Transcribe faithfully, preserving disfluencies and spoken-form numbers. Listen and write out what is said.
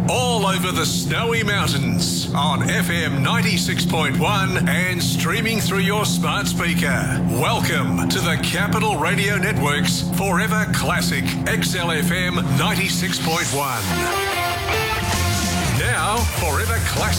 all over the snowy mountains on F M ninety-six point one and streaming through your smart speaker. Welcome to the Capital Radio Network's Forever Classic X L F M ninety-six point one. Now, Forever Classic